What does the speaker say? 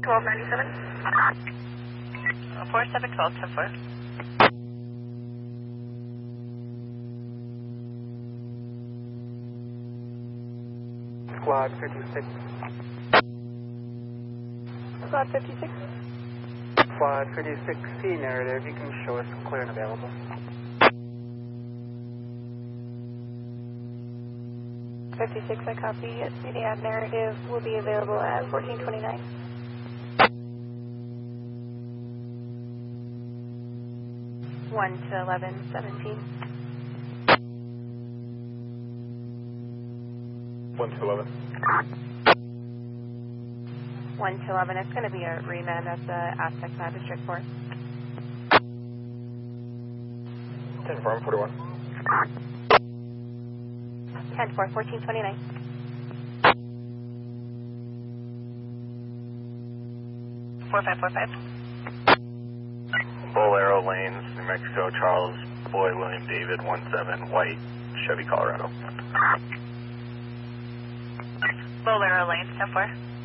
1297. 4712, 10-4. Squad 56. Squad 56. Squad 56, C narrative, you can show us clear and available. I copy. CDAD narrative will be available at 1429. One to 1117. 1 to 11. 1 to 11. It's going to be a remand at the Aztec Magistrate Court. 10 firm, 41. 10-4, 1429. Bolero Lanes, New Mexico, Charles Boy, William David, 17, White, Chevy, Colorado. Bolero Lanes, 10-4.